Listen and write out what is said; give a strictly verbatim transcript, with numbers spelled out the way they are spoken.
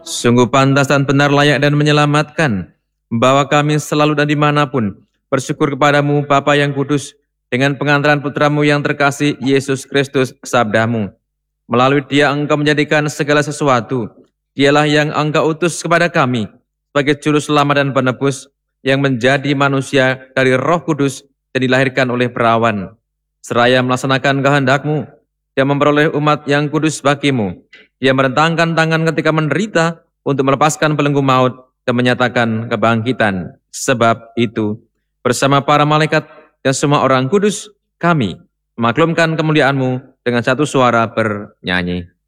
Sungguh pantas dan benar, layak dan menyelamatkan, membawa kami selalu dan dimanapun bersyukur kepadamu Bapa yang kudus, dengan pengantaran putramu yang terkasih Yesus Kristus sabdamu. Melalui dia engkau menjadikan segala sesuatu. Dialah yang engkau utus kepada kami sebagai juru selamat dan penebus, yang menjadi manusia dari Roh Kudus dan dilahirkan oleh perawan. Seraya melaksanakan kehendakmu, dia memperoleh umat yang kudus bagimu. Dia merentangkan tangan ketika menderita untuk melepaskan belenggu maut dan menyatakan kebangkitan. Sebab itu, bersama para malaikat dan semua orang kudus, kami memaklumkan kemuliaan-Mu dengan satu suara bernyanyi.